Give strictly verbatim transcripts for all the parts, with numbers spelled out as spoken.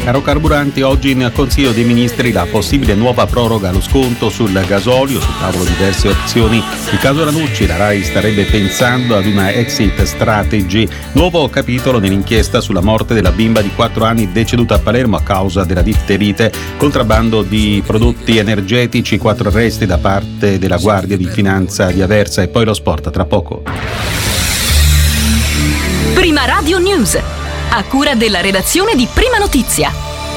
Caro carburanti, oggi in Consiglio dei Ministri la possibile nuova proroga allo sconto sul gasolio, sul tavolo diverse opzioni. Il caso Ranucci, la RAI starebbe pensando ad una exit strategy. Nuovo capitolo nell'inchiesta sulla morte della bimba di quattro anni deceduta a Palermo a causa della difterite, contrabbando di prodotti energetici, quattro arresti da parte della Guardia di Finanza di Aversa. E poi lo sport tra poco. Prima Radio News, a cura della redazione di Prima Notizia.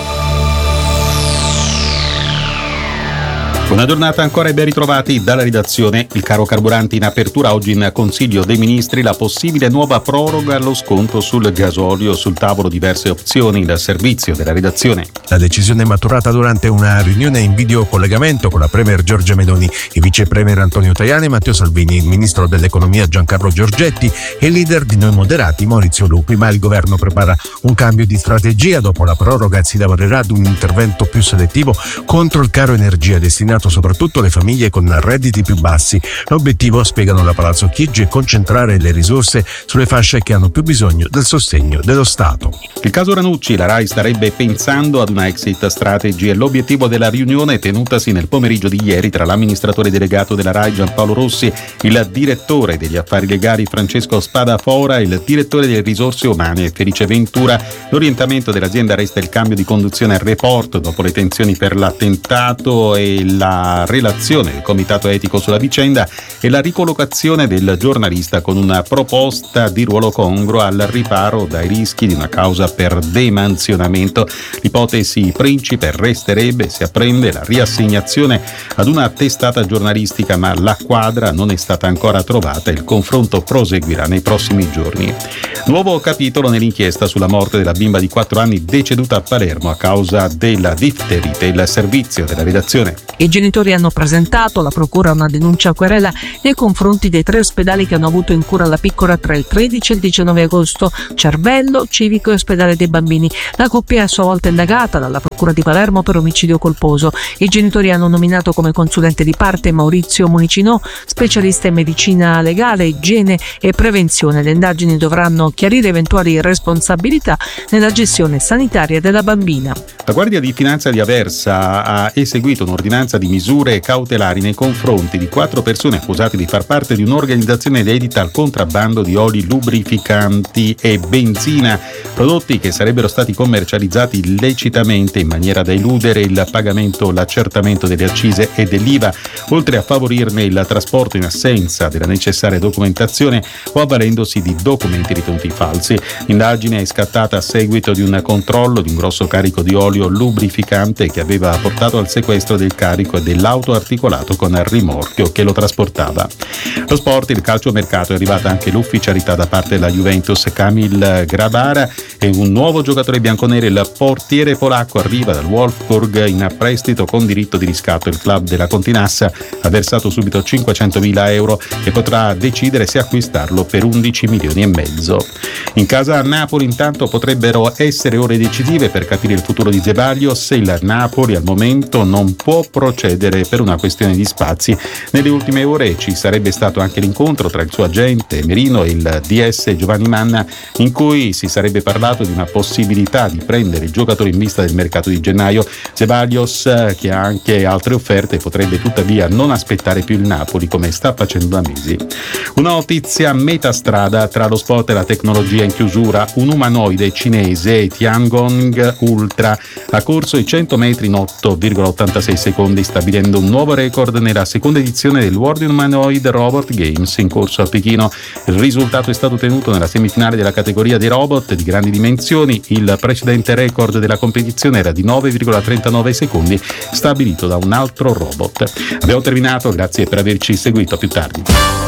Buona giornata ancora e ben ritrovati dalla redazione. Il caro carburanti in apertura, oggi in Consiglio dei Ministri la possibile nuova proroga allo sconto sul gasolio, sul tavolo diverse opzioni, il servizio della redazione. La decisione è maturata durante una riunione in videocollegamento con la Premier Giorgia Meloni, il Vice Premier Antonio Tajani e Matteo Salvini, il Ministro dell'Economia Giancarlo Giorgetti e il leader di Noi Moderati Maurizio Lupi. Ma il governo prepara un cambio di strategia. Dopo la proroga si lavorerà ad un intervento più selettivo contro il caro energia destinato soprattutto alle famiglie con redditi più bassi. L'obiettivo, spiegano da Palazzo Chigi, è concentrare le risorse sulle fasce che hanno più bisogno del sostegno dello Stato. Il caso Ranucci, la RAI starebbe pensando ad una exit strategy e l'obiettivo della riunione tenutasi nel pomeriggio di ieri tra l'amministratore delegato della RAI Giampaolo Rossi, il direttore degli affari legali Francesco Spadafora e il direttore delle risorse umane Felice Ventura. L'orientamento dell'azienda resta il cambio di conduzione al report dopo le tensioni per l'attentato e la La relazione del comitato etico sulla vicenda e la ricollocazione del giornalista con una proposta di ruolo congruo al riparo dai rischi di una causa per demansionamento. L'ipotesi principe resterebbe, si apprende, la riassegnazione ad una testata giornalistica, ma la quadra non è stata ancora trovata e il confronto proseguirà nei prossimi giorni. Nuovo capitolo nell'inchiesta sulla morte della bimba di quattro anni deceduta a Palermo a causa della difterite, il servizio della redazione. I genitori hanno presentato alla procura una denuncia a querela nei confronti dei tre ospedali che hanno avuto in cura la piccola tra il tredici e il diciannove agosto: Cervello, Civico e Ospedale dei Bambini. La coppia è a sua volta indagata dalla procura di Palermo per omicidio colposo. I genitori hanno nominato come consulente di parte Maurizio Municinò, specialista in medicina legale, igiene e prevenzione. Le indagini dovranno chiarire eventuali responsabilità nella gestione sanitaria della bambina. La Guardia di Finanza di Aversa ha eseguito un'ordinanza di misure cautelari nei confronti di quattro persone accusate di far parte di un'organizzazione dedita al contrabbando di oli lubrificanti e benzina, prodotti che sarebbero stati commercializzati illecitamente in maniera da eludere il pagamento, l'accertamento delle accise e dell'I V A, oltre a favorirne il trasporto in assenza della necessaria documentazione o avvalendosi di documenti ritenuti falsi. L'indagine è scattata a seguito di un controllo di un grosso carico di olio lubrificante che aveva portato al sequestro del carico e dell'auto articolato con il rimorchio che lo trasportava. Lo sport, il calciomercato, è arrivata anche l'ufficialità da parte della Juventus. Kamil Grabara è un nuovo giocatore bianconero, il portiere polacco arriva dal Wolfsburg in prestito con diritto di riscatto. Il club della Continassa ha versato subito cinquecentomila euro e potrà decidere se acquistarlo per undici milioni e mezzo. In casa a Napoli intanto potrebbero essere ore decisive per capire il futuro di Zeballos. Il Napoli al momento non può procedere per una questione di spazi. Nelle ultime ore ci sarebbe stato anche l'incontro tra il suo agente Merino e il D S Giovanni Manna, in cui si sarebbe parlato di una possibilità di prendere il giocatore in vista del mercato di gennaio. Zeballos, che ha anche altre offerte, potrebbe tuttavia non aspettare più il Napoli come sta facendo da mesi. Una notizia metà strada tra lo sport e la tecnologia in chiusura. Un umanoide cinese, Tiangong Ultra, ha corso i cento metri in otto virgola ottantasei secondi, stabilendo un nuovo record nella seconda edizione del World Humanoid Robot Games in corso a Pechino. Il risultato è stato ottenuto nella semifinale della categoria dei robot di grandi dimensioni. Il precedente record della competizione era di nove virgola trentanove secondi, stabilito da un altro robot. Abbiamo terminato, grazie per averci seguito, a più tardi.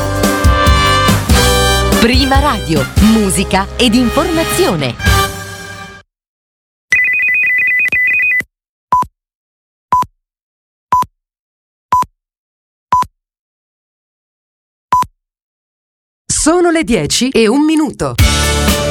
Prima Radio, musica ed informazione. Sono le dieci e un minuto.